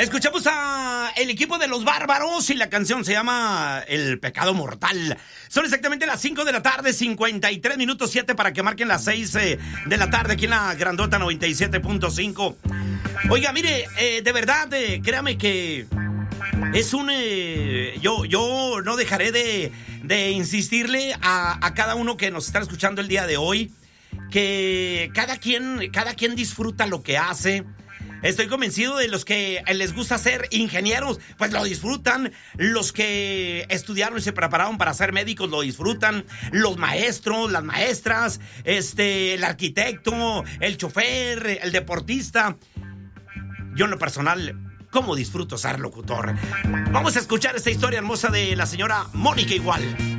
Escuchamos a el equipo de Los Bárbaros y la canción se llama El Pecado Mortal. Son exactamente las 5 de la tarde, 53 minutos 7 para que marquen las 6 de la tarde aquí en la Grandota 97.5. Oiga, mire, de verdad, créame que es un... yo no dejaré de insistirle a cada uno que nos está escuchando el día de hoy que cada quien disfruta lo que hace. Estoy convencido de los que les gusta ser ingenieros, pues lo disfrutan. Los que estudiaron y se prepararon para ser médicos lo disfrutan. Los maestros, las maestras, el arquitecto, el chofer, el deportista. Yo en lo personal, ¿cómo disfruto ser locutor? Vamos a escuchar esta historia hermosa de la señora Mónica Igual.